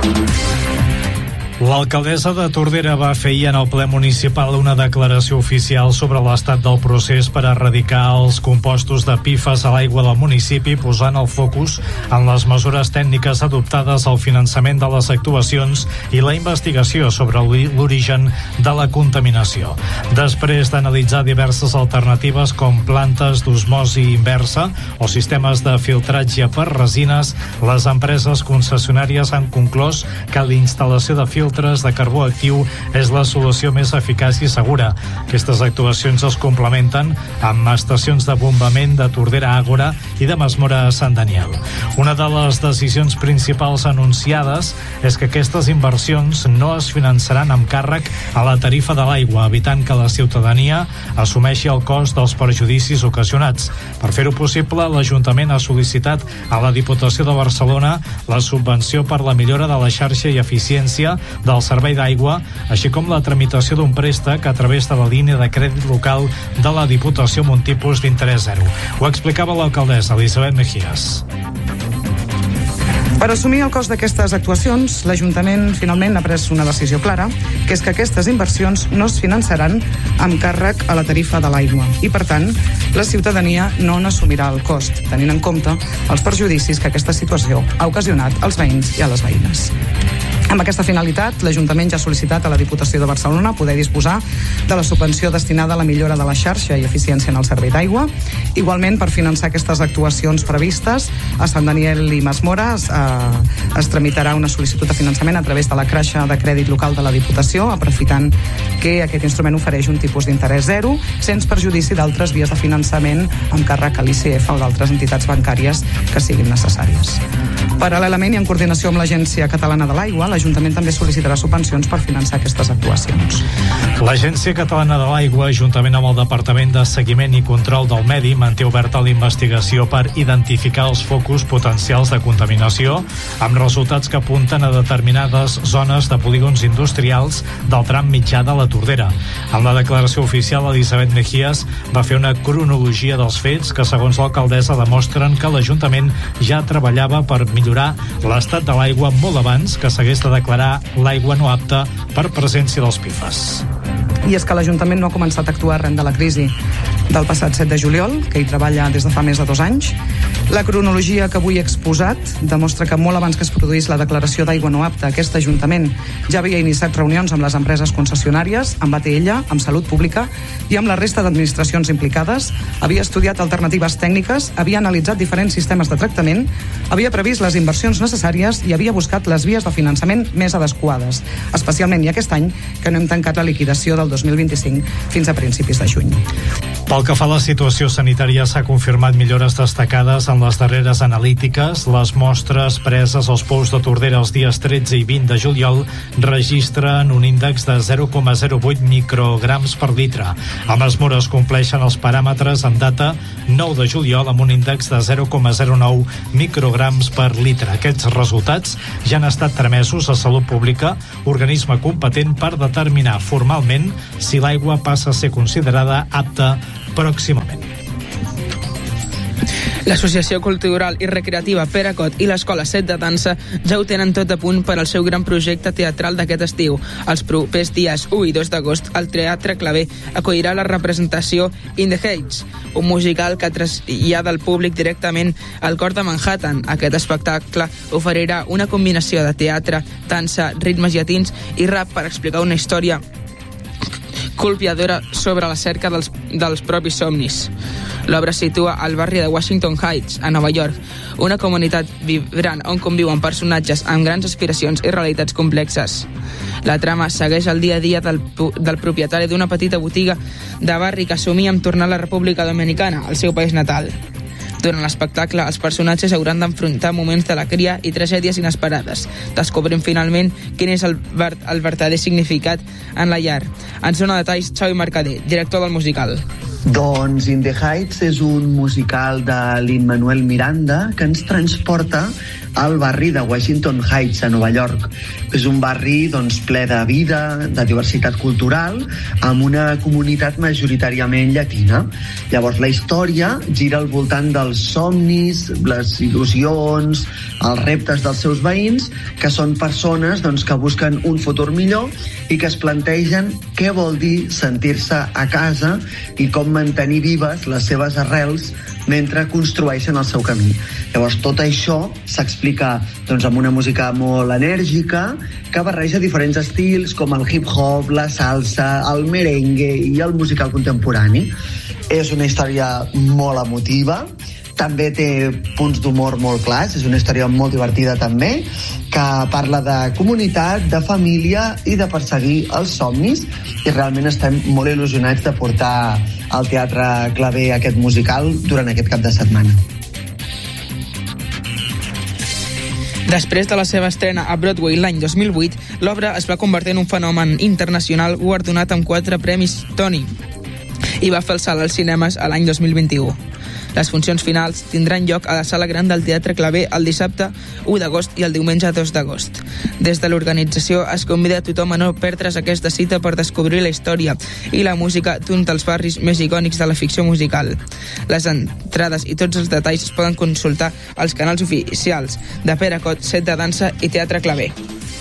L'alcaldessa de Tordera va fer ahir en el ple municipal una declaració oficial sobre l'estat del procés per erradicar els compostos de PFAS a l'aigua del municipi, posant el focus en les mesures tècniques adoptades al finançament de les actuacions i la investigació sobre l'origen de la contaminació. Després d'analitzar diverses alternatives com plantes d'osmosi inversa o sistemes de filtratge per resines, les empreses concessionàries han conclòs que la instal·lació de filtres de carbó actiu és la solució més eficaç i segura. Aquestes actuacions es complementen amb estacions de bombament de Tordera Àgora i de Masmora a Sant Daniel. Una de les decisions principals anunciades és que aquestes inversions no es finançaran amb càrrec a la tarifa de l'aigua, evitant que la ciutadania assumeixi el cost dels perjudicis ocasionats. Per fer-ho possible, l'Ajuntament ha sol·licitat a la Diputació de Barcelona la subvenció per la millora de la xarxa i eficiència del servei d'aigua, així com la tramitació d'un préstec a través de la línia de crèdit local de la Diputació amb un tipus d'interès zero. Ho explicava l'alcaldessa Elisabet Mejías. Per assumir el cost d'aquestes actuacions, l'Ajuntament finalment ha pres una decisió clara, que és que aquestes inversions no es finançaran amb càrrec a la tarifa de l'aigua i, per tant, la ciutadania no n'assumirà el cost, tenint en compte els perjudicis que aquesta situació ha ocasionat als veïns i a les veïnes. Amb aquesta finalitat, l'Ajuntament ja ha sol·licitat a la Diputació de Barcelona poder disposar de la subvenció destinada a la millora de la xarxa i eficiència en el servei d'aigua. Igualment, per finançar aquestes actuacions previstes, a Sant Daniel i Masmora es tramitarà una sol·licitud de finançament a través de la caixa de crèdit local de la Diputació, aprofitant que aquest instrument ofereix un tipus d'interès zero, sense perjudici d'altres vies de finançament amb càrrec a l'ICF o d'altres entitats bancàries que siguin necessàries. Paral·lelament i en coordinació amb l'Agència Catalana de l'Aigua, l'Ajuntament també sol·licitarà subvencions per finançar aquestes actuacions. L'Agència Catalana de l'Aigua, juntament amb el Departament de Seguiment i Control del Medi, manté oberta la investigació per identificar els focus potencials de contaminació, amb resultats que apunten a determinades zones de polígons industrials del tram mitjà de la Tordera. En la declaració oficial, Elisabet Mejías va fer una cronologia dels fets que, segons l'alcaldessa, demostren que l'Ajuntament ja treballava per millorar l'estat de l'aigua molt abans que s'hagués de declarar l'aigua no apta per presència dels PFAS. I és que l'Ajuntament no ha començat a actuar arran de la crisi del passat 7 de juliol, que hi treballa des de fa més de 2 anys. La cronologia que avui he exposat demostra que molt abans que es produís la declaració d'aigua no apta, aquest Ajuntament ja havia iniciat reunions amb les empreses concessionàries, amb ATL, amb Salut Pública i amb la resta d'administracions implicades, havia estudiat alternatives tècniques, havia analitzat diferents sistemes de tractament, havia previst les inversions necessàries i havia buscat les vies de finançament més adequades, especialment i aquest any que no hem tancat la liquidació del 2025 fins a principis de juny. Pel que fa a la situació sanitària, s'ha confirmat millores destacades en les darreres analítiques. Les mostres preses als pous de Tordera els dies 13 i 20 de juliol registren un índex de 0,08 micrograms per litre. A Masmora es compleixen els paràmetres amb data 9 de juliol amb un índex de 0,09 micrograms per litre. Aquests resultats ja han estat tramesos a Salut Pública, organisme competent per determinar formalment si l'aigua passa a ser considerada apta pròximament. L'Associació Cultural i Recreativa Pere Cot i l'Escola 7 de Dansa ja ho tenen tot a punt per al seu gran projecte teatral d'aquest estiu. Els propers dies 1 i 2 d'agost, el Teatre Claver acollirà la representació In the Heights, un musical que trasllada el públic directament al cor de Manhattan. Aquest espectacle oferirà una combinació de teatre, dansa, ritmes llatins i rap per explicar una història colpidora sobre la cerca dels propis somnis. L'obra situa al barri de Washington Heights, a Nova York, una comunitat vibrant on conviuen personatges amb grans aspiracions i realitats complexes. La trama segueix el dia a dia del propietari d'una petita botiga de barri que somia amb tornar a la República Dominicana, el seu país natal. Durant l'espectacle, els personatges hauran d'enfrontar moments d'alegria i tragèdies inesperades, descobrint finalment quin és el verdader significat en la llar. Ens dona detalls Xavi Mercader, director del musical. Doncs In the Heights és un musical de Lin-Manuel Miranda que ens transporta al barri de Washington Heights, a Nova York. És un barri ple de vida, de diversitat cultural, amb una comunitat majoritàriament llatina. Llavors la història gira al voltant dels somnis, les il·lusions, els reptes dels seus veïns, que són persones que busquen un futur millor i que es plantegen què vol dir sentir-se a casa i com mantenir vives les seves arrels mentre construeixen el seu camí. Llavors tot això s'explica amb una música molt enèrgica que barreja diferents estils com el hip-hop, la salsa, el merengue i el musical contemporani. És una història molt emotiva, també té punts d'humor molt clars, és una història molt divertida també, que parla de comunitat, de família i de perseguir els somnis, i realment estem molt il·lusionats de portar al Teatre Clavé aquest musical durant aquest cap de setmana. Després de la seva estrena a Broadway l'any 2008, l'obra es va convertir en un fenomen internacional guardonat amb 4 premis Tony i va fer el salt als cinemes a l'any 2021. Les funcions finals tindran lloc a la Sala Gran del Teatre Clavé el dissabte 1 d'agost i el diumenge 2 d'agost. Des de l'organització es convida a tothom a no perdre's aquesta cita per descobrir la història i la música d'un dels barris més icònics de la ficció musical. Les entrades i tots els detalls es poden consultar als canals oficials de Peracot, Set de Dansa i Teatre Clavé.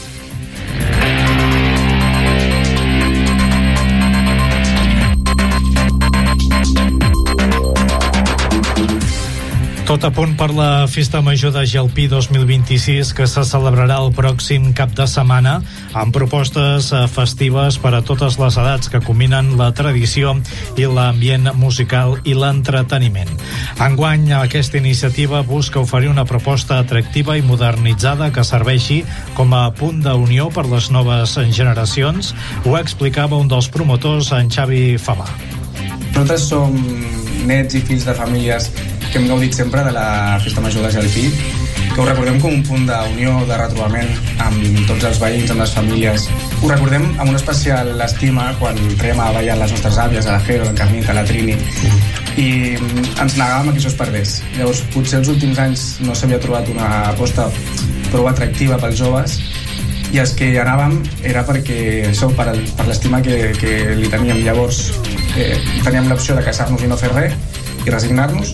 Tot a punt per la Festa Major de Gelpí 2026, que se celebrarà el pròxim cap de setmana, amb propostes festives per a totes les edats que combinen la tradició i l'ambient musical i l'entreteniment. Enguany, aquesta iniciativa busca oferir una proposta atractiva i modernitzada que serveixi com a punt d'unió per les noves generacions. Ho explicava un dels promotors, en Xavi Favà. Nosaltres som nets i fills de famílies que hem gaudit sempre de la Festa Major de Gelpí, que ho recordem com un punt d'unió, de retrobament amb tots els veïns, amb les famílies. Ho recordem amb una especial estima quan traiem a ballar les nostres àvies, a la Jero, a la Carmita, a la Trini, i ens negàvem a que això es perdés. Llavors, potser els últims anys no s'havia trobat una aposta prou atractiva pels joves, i els que hi anàvem era perquè això, per l'estima que li teníem. Llavors, teníem l'opció de casar-nos i no fer res, i resignar-nos,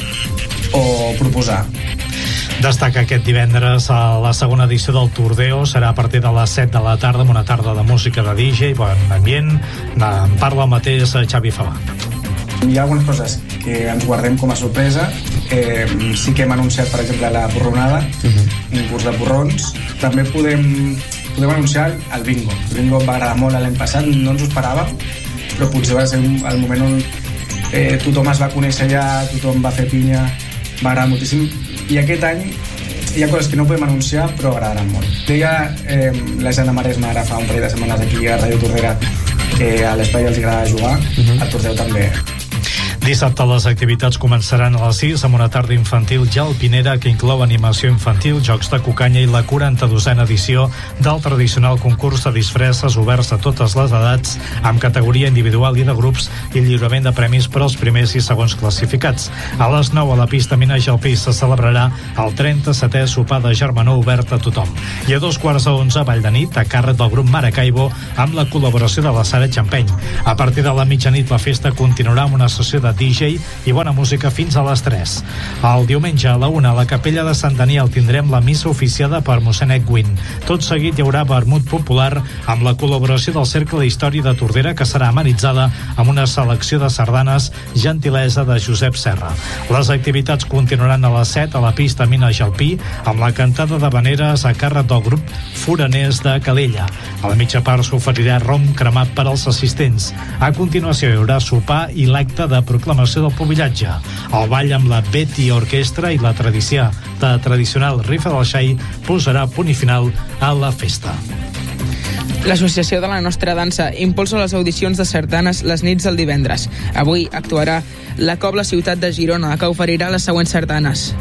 o proposar. Destaca aquest divendres a la segona edició del Tordeo. Serà a partir de les 7 de la tarda, amb una tarda de música de DJ, bon ambient. En parla el mateix Xavi Favà. Hi ha algunes coses que ens guardem com a sorpresa. Sí que hem anunciat, per exemple, la porronada, un curs de porrons. També podem anunciar el bingo. El bingo va agradar molt l'any passat, no ens ho esperàvem, però potser va ser el moment on tothom es va conèixer allà, tothom va fer pinya, va agradar moltíssim. I aquest any hi ha coses que no podem anunciar, però agradaran molt. Deia la Jana Maresma ara fa un parell de setmanes aquí a Ràdio Tordera que a l'Espai els agrada jugar, al Tordeu també. Dissabte les activitats començaran a les 6 amb una tarda infantil gelpinera que inclou animació infantil, jocs de cucanya i la 42a edició del tradicional concurs de disfresses oberts a totes les edats, amb categoria individual i de grups, i lliurament de premis per als primers i segons classificats. A les 9 a la pista Mina Gelpí se celebrarà el 37è sopar de germanor obert a tothom. I a 11:15 a Vall de Nit, a càrrec del grup Maracaibo, amb la col·laboració de la Sara Champeny. A partir de la mitjanit la festa continuarà amb una sessió de DJ i bona música fins a les 3. El diumenge a la 1 a la Capella de Sant Daniel tindrem la missa oficiada per mossèn Edwin. Tot seguit hi haurà vermut popular amb la col·laboració del Cercle d'Història de Tordera, que serà amenitzada amb una selecció de sardanes, gentilesa de Josep Serra. Les activitats continuaran a les 7 a la pista Mina Gelpí amb la cantada d'havaneres a càrrec del grup Foraners de Calella. A la mitja part s'oferirà rom cremat per als assistents. A continuació hi haurà sopar i l'acte de proclamació del pobillatge. El ball amb la Betty Orquestra i la tradicional rifa del xai posarà punt i final a la festa. L'Associació de la Nostra Dansa impulsa les audicions de sardanes les nits del divendres. Avui actuarà la Cobla Ciutat de Girona, que oferirà les següents sardanes.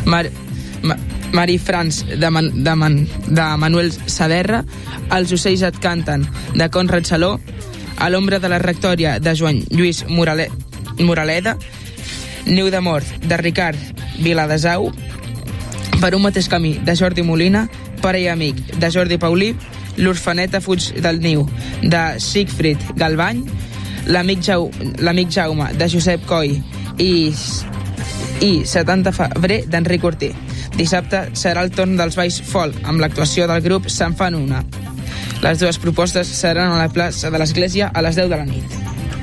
Mari Franz, de Manuel Saderra, Els ocells et canten, de Conrad Saló, A l'ombra de la rectòria, de Joan Lluís Moraleda, Niu de mort, de Ricard Viladesau, Per un mateix camí, de Jordi Molina, Pare i amic, de Jordi Paulí, L'orfaneta fuig del niu, de Sigfrid Galvany, L'amic Jaume, de Josep Coll, i 70 febrer, d'Enric Ortí. Dissabte serà el torn dels balls folk, amb l'actuació del grup Se'n fan una. Les dues propostes seran a la plaça de l'Església a les 10 de la nit.